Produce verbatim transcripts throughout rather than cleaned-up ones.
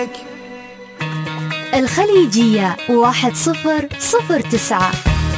الخليجية واحد صفر صفر تسعة.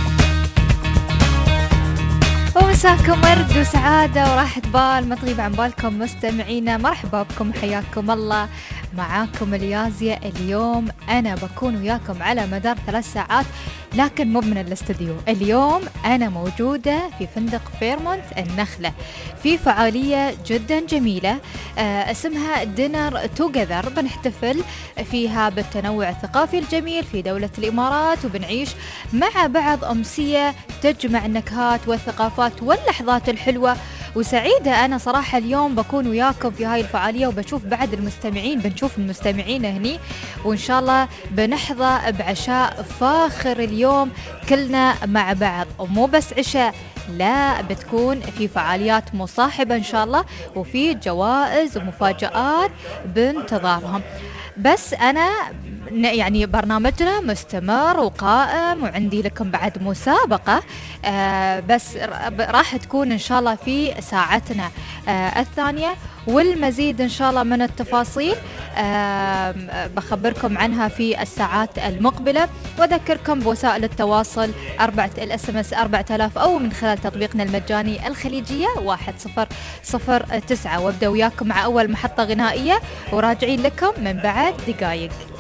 ومساكم ورد وسعادة وراحة بال ما تغيب عن بالكم مستمعينا. مرحبا بكم، حياكم الله. معاكم اليازية. اليوم أنا بكون وياكم على مدار ثلاث ساعات، لكن مو من الاستديو. اليوم أنا موجودة في فندق فيرمونت النخلة في فعالية جدا جميلة آه اسمها دينر توجذر. بنحتفل فيها بالتنوع الثقافي الجميل في دولة الإمارات، وبنعيش مع بعض أمسية تجمع النكهات والثقافات واللحظات الحلوة. وسعيدة أنا صراحة اليوم بكون وياكم في هاي الفعالية، وبشوف بعد المستمعين، بنشوف المستمعين هني، وإن شاء الله بنحظى بعشاء فاخر اليوم كلنا مع بعض. ومو بس عشاء، لا، بتكون في فعاليات مصاحبة إن شاء الله، وفي جوائز ومفاجآت بانتظارهم. بس أنا يعني برنامجنا مستمر وقائم، وعندي لكم بعد مسابقة آه بس راح تكون إن شاء الله في ساعتنا آه الثانية، والمزيد إن شاء الله من التفاصيل آه بخبركم عنها في الساعات المقبلة. وأذكركم بوسائل التواصل أربعة الأس ام اس أربعة آلاف، أو من خلال تطبيقنا المجاني الخليجية واحد صفر صفر تسعة. وابدأ وياكم مع أول محطة غنائية، وراجعين لكم من بعد دقايق.